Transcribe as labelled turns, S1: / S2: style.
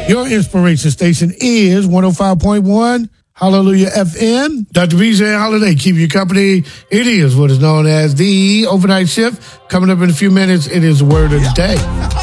S1: Your inspiration station is 105.1 Hallelujah FM. Dr. BJ Holiday, keep you company. It is what is known as the overnight shift. Coming up in a few minutes, it is Word of the Day.